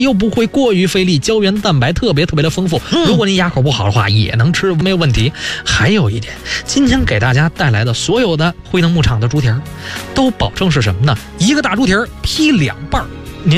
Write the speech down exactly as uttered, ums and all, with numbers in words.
又不会过于费力，胶原蛋白特别特别的丰富。如果你牙口不好的话，也能吃，没有问题。还有一点，今天给大家带来的所有的辉能牧场的猪蹄儿，都保证是什么呢？一个大猪蹄儿劈两半儿。